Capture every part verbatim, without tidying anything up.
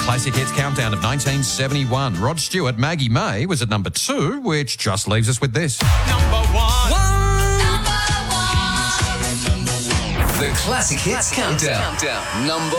Classic Hits Countdown of nineteen seventy-one. Rod Stewart, Maggie May was at number two, which just leaves us with this. Number one. Number one. The Classic Hits Countdown. Countdown. Number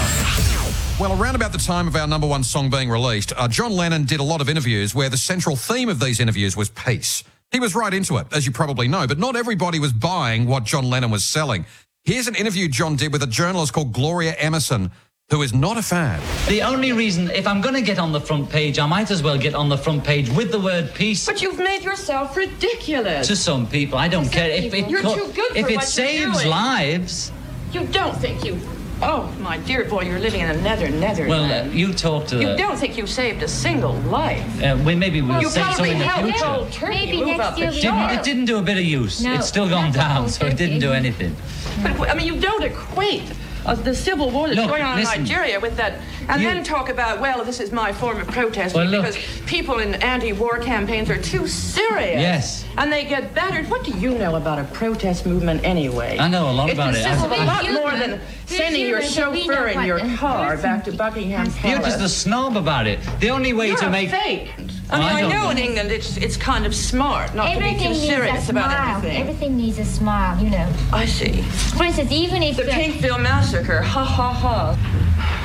one. Well, around about the time of our number one song being released, uh, John Lennon did a lot of interviews where the central theme of these interviews was peace. He was right into it, as you probably know, but not everybody was buying what John Lennon was selling. Here's an interview John did with a journalist called Gloria Emerson, who is not a fan. The only reason, if I'm going to get on the front page, I might as well get on the front page with the word peace. But you've made yourself ridiculous. To some people, I don't care. If it, You're co- too good for if it what you're saves doing. lives. You don't think you... Oh, my dear boy, you're living in a nether nether Well, uh, land. you talk to You the... don't think you saved a single life. Uh, we maybe we'll You say so probably in the helped future. old Turkey Maybe move next up year the we Didn't, chart. it didn't do a bit of use. No, it's still gone not the down, whole so it didn't Turkey. do anything. But, I mean, you don't equate uh, the civil war that's Look, going on listen. in Nigeria with that, and You- then talk about, well, this is my form of protest Well, look. because people in anti-war campaigns are too serious. Yes. And they get battered. What do you know about a protest movement anyway? I know a lot it about it. consists of I- a lot We're more human. than We're sending your human, but we know chauffeur in what your the car person back to Buckingham has Palace. You're just a snob about it. The only way You're to a make... fake. I mean, I I, don't know know. in England it's it's kind of smart not Everything to be too needs a serious about smile. anything. Everything needs a smile, you know. I see. For instance, even if The Pinkville Massacre, ha ha ha.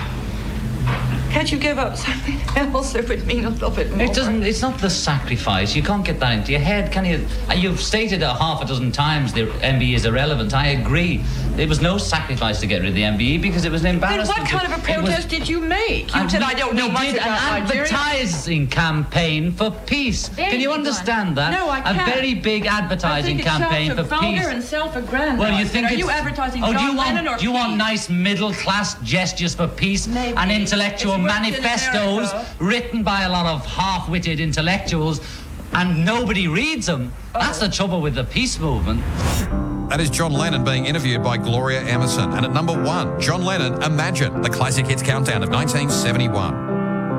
Can't you give up something else that would mean a little bit more? It doesn't. It's not the sacrifice. You can't get that into your head, can you? Uh, You've stated a half a dozen times the M B E is irrelevant. I agree. There was no sacrifice to get rid of the M B E because it was an Then embarrassment. what kind of a It was- protest did you make? You And said we- I don't know we much did about an Nigeria. advertising campaign for peace. Very Can you big understand that? No, I A can't. very big I advertising think it's campaign for self-vulgar peace. and self-aggrandizing. Well, you think Are it's... you advertising oh, John do you want, Lennon or do you want peace? nice middle-class gestures for peace Maybe. and intellectual It's worked in manifestos America. written by a lot of half-witted intellectuals and nobody reads them? That's the trouble with the peace movement. That is John Lennon being interviewed by Gloria Emerson. And at number one, John Lennon, Imagine, the Classic Hits Countdown of nineteen seventy-one.